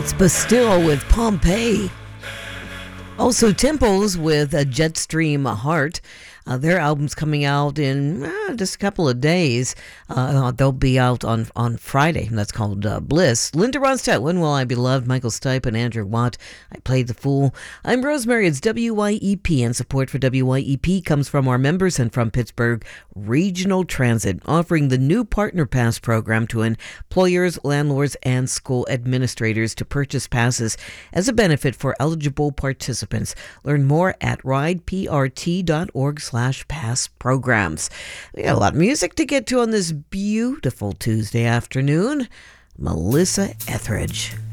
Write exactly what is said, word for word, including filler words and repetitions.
It's Bastille with Pompeii. Also, Temples with a Jetstream Heart. Uh, their album's coming out in uh, just a couple of days. Uh, they'll be out on, on Friday. That's called uh, Bliss. Linda Ronstadt, When Will I Be Loved? Michael Stipe and Andrew Watt, I Played the Fool. I'm Rosemary. It's W Y E P, and support for W Y E P comes from our members and from Pittsburgh Regional Transit, offering the new Partner Pass program to employers, landlords, and school administrators to purchase passes as a benefit for eligible participants. Learn more at rideprt.org slash pass programs. We got a lot of music to get to on this beautiful Tuesday afternoon. Melissa Etheridge.